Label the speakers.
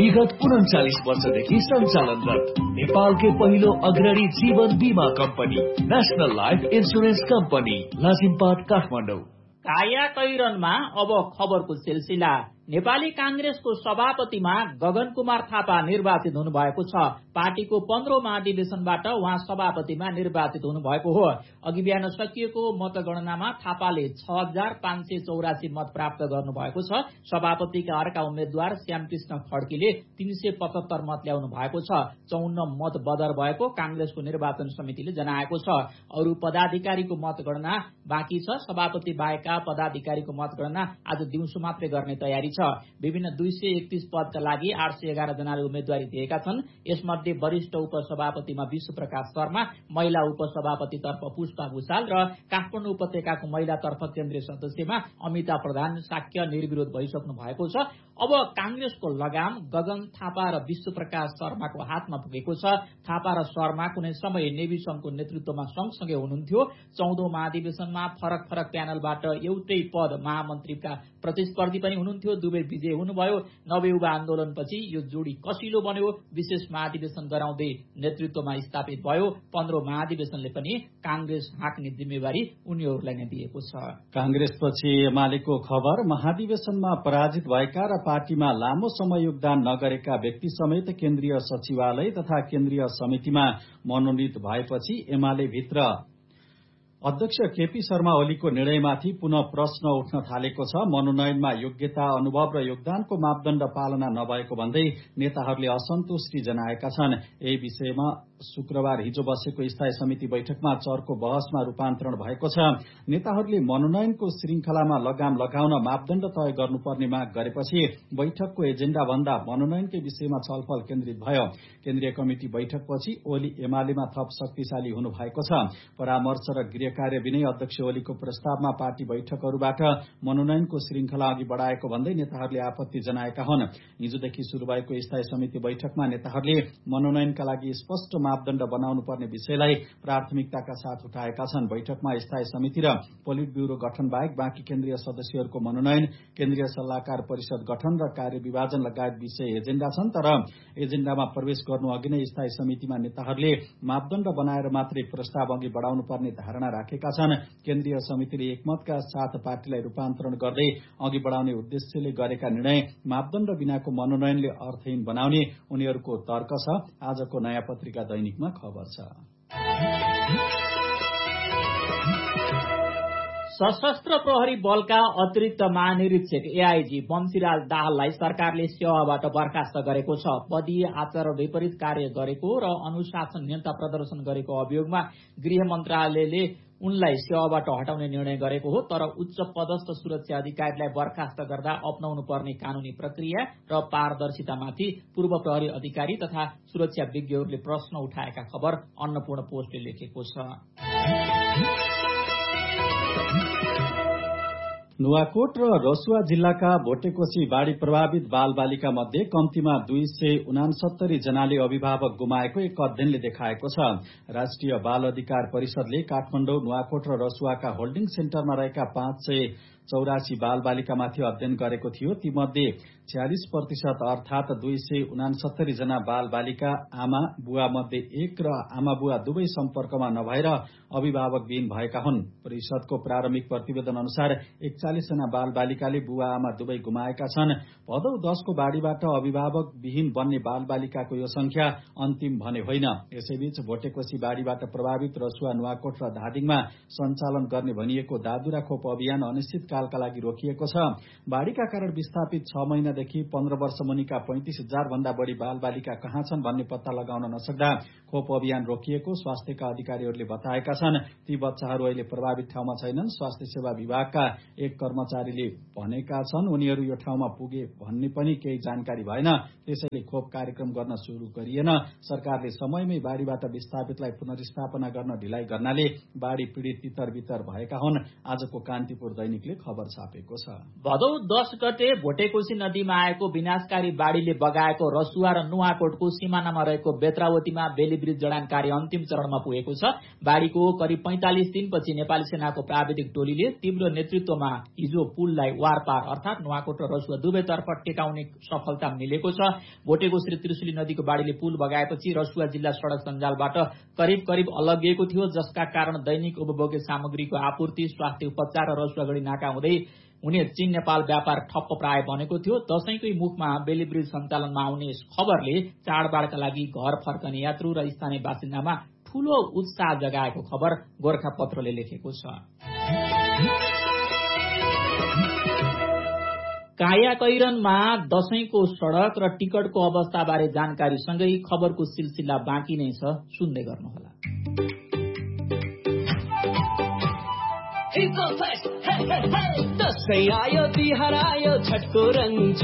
Speaker 1: विगत 39 वर्षदेखि सञ्चालनरत नेपालकै पहिलो अग्रणी जीवन बीमा company national life insurance company Lazimpat Kathmandu.
Speaker 2: काया कैरनमा अब खबरको सिलसिला। नेपाली कांग्रेसको सभापतिमा गगन कुमार थापा निर्वाचित हुनुभएको छ। पार्टीको 15औं महाधिवेशनबाट उहाँ सभापतिमा निर्वाचित हुनुभएको हो। अघि बिहान सकिएको मतगणनामा थापाले 6584 मत प्राप्त गर्नुभएको छ। सभापतिका अर्का उम्मेद्वार श्यामकृष्ण खड्कीले 375 मत ल्याउनु भएको छ। 54 मत बदर भएको कांग्रेसको निर्वाचन समितिले जनाएको छ। अरू पदाधिकारीको मतगणना बाँकी छ। सभापति बाहेकका पदाधिकारीको मतगणना आज दिउँसो मात्रै गर्ने तयारी छ। विभिन्न 231 पदका लागि 811 जनाले उम्मेदवारी दिएका छन्। यसमध्ये वरिष्ठ उपसभापतिमा विश्व प्रकाश शर्मा, महिला उपसभापतितर्फ पुष्पा भूषाल र काठमाडौँ उपत्यकाको महिलातर्फ केन्द्रीय सदस्यमा अमिता प्रधान साक्य निर्विरोध भइसक्नु भएको छ। अब कांग्रेसको लगाम गगन थापा र विश्व प्रकाश शर्माको हातमा पुगेको छ। थापा र शर्मा कुनै समय नेभी संघको नेतृत्वमा सँगसँगै हुनुहुन्थ्यो। 14औं महाधिवेशनमा फरक फरक प्यानलबाट एउटै पद महामन्त्रीका प्रतिस्पर्धी पनि हुनुहुन्थ्यो। दुवै विजय हुनुभयो। नवयुवा आन्दोलनपछि यो जोडी कसिलो बन्यो। विशेष महाधिवेशन गराउँदै नेतृत्वमा स्थापित भयो। 15औं महाधिवेशनले पनि कांग्रेस हाँक्ने जिम्मेवारी उनीहरूलाई नै दिएको छ।
Speaker 3: कांग्रेसपछि एमालेको खबर। महाधिवेशनमा पराजित भएका र पार्टीमा लामो समय योगदान नगरेका व्यक्ति समेत केन्द्रीय सचिवालय तथा केन्द्रीय समितिमा मनोनित भएपछि एमाले भित्र अध्यक्ष केपी शर्मा ओलीको निर्णयमाथि पुनः प्रश्न उठ्न थालेको छ। मनोनयनमा योग्यता, अनुभव र योगदानको मापदण्ड पालना नभएको भन्दै नेताहरूले असन्तुष्टि जनाएका छन्। यही विषयमा शुक्रबार हिजो बसेको स्थायी समिति बैठकमा चर्को बहसमा रूपान्तरण भएको छ। नेताहरूले मनोनयनको श्रृंखलामा लगाम लगाउन मापदण्ड तय गर्नुपर्ने माग गरेपछि बैठकको एजेण्डा भन्दा मनोनयनकै विषयमा छलफल केन्द्रित भयो। केन्द्रीय कमिटी बैठकपछि ओली एमालेमा थप शक्तिशाली हुनु भएको छ। परामर्श र गृह कार्य विनय अध्यक्ष ओलीको प्रस्तावमा पार्टी बैठकहरूबाट मनोनयनको श्रृंखला अघि बढ़ाएको भन्दै नेताहरूले आपत्ति जनाएका हुन्। हिजोदेखि शुरू भएको स्थायी समिति बैठकमा नेताहरूले मनोनयनका लागि स्पष्ट मापदण्ड बनाउनु पर्ने विषयलाई प्राथमिकताका साथ उठाएका छन्। बैठकमा स्थायी समिति र पोलिट ब्यूरो गठन बाहेक बाँकी केन्द्रीय सदस्यहरूको मनोनयन, केन्द्रीय सल्लाहकार परिषद गठन र कार्य विभाजन लगायत विषय एजेण्डा छन्। तर एजेण्डामा प्रवेश गर्नु अघि नै स्थायी समितिमा नेताहरूले मापदण्ड बनाएर मात्रै प्रस्ताव अघि बढ़ाउनु पर्ने धारणा राखेका छन्। केन्द्रीय समितिले एकमतका साथ पार्टीलाई रूपान्तरण गर्दै अघि बढ़ाउने उद्देश्यले गरेका निर्णय मापदण्ड बिनाको मनोनयनले अर्थहीन बनाउने उनीहरूको तर्क छ। आजको नयाँ पत्रिका दैनिकमा खबर छ।
Speaker 2: सशस्त्र प्रहरी बलका अतिरिक्त महानिरीक्षक एआईजी वंशीराज दाहाललाई सरकारले सेवाबाट बर्खास्त गरेको छ। पदीय आचरण विपरीत कार्य गरेको र अनुशासनहीनता प्रदर्शन गरेको अभियोगमा गृह मन्त्रालयले उनलाई सेवाबाट हटाउने निर्णय गरेको हो। तर उच्च पदस्थ सुरक्षा अधिकारीलाई बर्खास्त गर्दा अपनाउनु पर्ने कानूनी प्रक्रिया र पारदर्शितामाथि पूर्व प्रहरी अधिकारी तथा सुरक्षा विज्ञहरूले प्रश्न उठाएका खबर अन्नपूर्ण पोस्टले लेखेको छ।
Speaker 3: नुवाकोट र रसुवा जिल्लाका भोटेकोशी बाढ़ी प्रभावित बालबालिका मध्ये कम्तीमा 269 जनाले अभिभावक गुमाएको एक अध्ययनले देखाएको छ। राष्ट्रिय बाल अधिकार परिषदले काठमाडौँ, नुवाकोट र रसुवाका होल्डिङ सेन्टरमा रहेका 584 बालबालिकामाथि अध्ययन गरेको थियो। तीमध्ये 46% अर्थात 269 जना बालबालिका आमा बुवा मध्ये एक र आमा बुवा दुवै सम्पर्कमा नभएर अभिभावकविहीन भएका हुन्। परिषदको प्रारम्भिक प्रतिवेदन अनुसार 41 जना बालबालिकाले बुवा आमा दुवै गुमाएका छन्। भदौ 10 को बाढ़ीबाट अभिभावकविहीन बन्ने बालबालिकाको यो संख्या अन्तिम भने होइन। यसैबीच भोटेकोशी बाढ़ीबाट प्रभावित रसुवा, नुवाकोट र धादिङमा सञ्चालन गर्ने भनिएको दादुरा खोप अभियान अनिश्चितकालका लागि रोकिएको छ। बाढ़ीका कारण विस्थापित 6 महिनादेखि 15 वर्ष मुनिका 35,000 भन्दा बढ़ी बालबालिका कहाँ छन् भन्ने पत्ता लगाउन नसक्दा खोप अभियान रोकिएको स्वास्थ्यका अधिकारीहरूले बताएका छन्। ती बच्चाहरू अहिले प्रभावित ठाउँमा छैनन्। स्वास्थ्य सेवा विभागका एक कर्मचारीले भनेका छन् उनीहरू यो ठाउँमा पुगे भन्ने पनि केही जानकारी भएन। त्यसैले खोप कार्यक्रम गर्न शुरू गरिएन। सरकारले समयमै बाढ़ीबाट विस्थापितलाई पुनर्स्थापना गर्न ढिलाइ गर्नाले बाढ़ी पीड़ित तितर बितर भएका हुन्। आजको कान्तिपुर दैनिकले खबर छापेको छ।
Speaker 2: भदौ 10 गते भोटेकोशी नदीमा आएको विनाशकारी बाढीले बगाएको रसुवा र नुवाकोटको सिमानामा रहेको बेत्रावतीमा बेली ब्रिज जडान कार्य अन्तिम चरणमा पुगेको छ। बाढीको करिब 45 दिनपछि नेपाली सेनाको प्राविधिक टोलीले तीव्र नेतृत्वमा हिजो पुललाई वारपार अर्थात नुवाकोट र रसुवा दुवैतर्फ टेकाउने सफलता मिलेको छ। भोटेकोशी र त्रिशुली नदीको बाढीले पुल बगाएपछि रसुवा जिल्ला सड़क सञ्जालबाट करिब अलगिएको थियो, जसका कारण दैनिक उपभोग्य सामग्रीको आपूर्ति, स्वास्थ्य उपचार र रसुवागढी नाका हुँदै हुने चीन नेपाल व्यापार ठप्प प्राय बनेको थियो। दशैंकै मुखमा बेली ब्रिज सञ्चालनमा आउने खबरले चाडबाडका लागि घर फर्कने यात्रु र स्थानीय बासिन्दामा ठूलो उत्साह जगाएको खबर गोरखापत्रले लेखेको छ। कायाकैरनमा दशैंको सड़क र टिकटको अवस्थाबारे जानकारीसँगै खबरको सिलसिला बाँकी नै छ, सुन्दै गर्नुहोला।
Speaker 4: दशैं आयो, तिहार आयो, छठको रङ